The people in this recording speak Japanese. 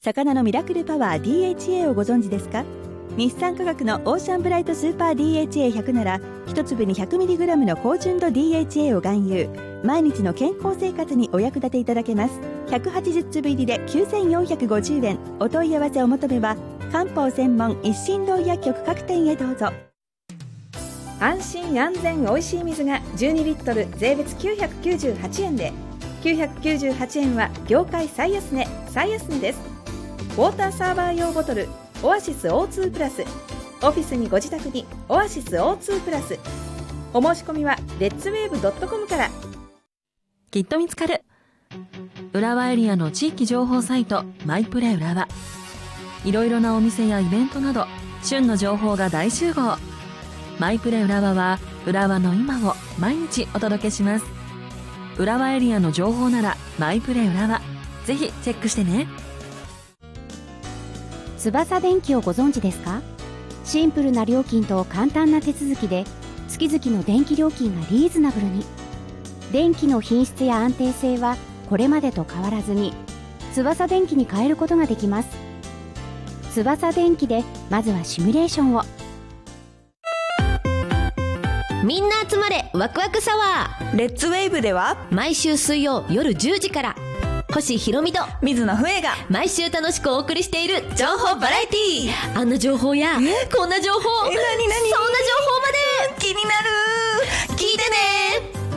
魚のミラクルパワー DHA をご存知ですか？日産化学のオーシャンブライトスーパー DHA100 なら一粒に 100mg の高純度 DHA を含有。毎日の健康生活にお役立ていただけます。180粒入りで9450円。お問い合わせお求めは漢方専門一心堂薬局各店へどうぞ。安心安全おいしい水が12リットル税別998円で、998円は業界最安値です。ウォーターサーバー用ボトルオアシス O2 プラス、オフィスにご自宅にオアシス O2 プラス。お申し込みはレッツウェーブ .com から。 きっと見つかる。浦和エリアの地域情報サイトマイプレ浦和。いろいろなお店やイベントなど旬の情報が大集合。マイプレ浦和は浦和の今を毎日お届けします。浦和エリアの情報ならマイプレ浦和、ぜひチェックしてね。 翼電機をご存知ですか？シンプルな料金と簡単な手続きで月々の電気料金がリーズナブルに。電気の品質や安定性はこれまでと変わらずに翼電機に変えることができます。翼電機でまずはシミュレーションを。 みんな集まれワクワクサワー。レッツウェーブでは毎週水曜夜10時から星ひろみと水野笛が毎週楽しくお送りしている情報バラエティー。あんな情報やこんな情報、そんな情報まで気になる。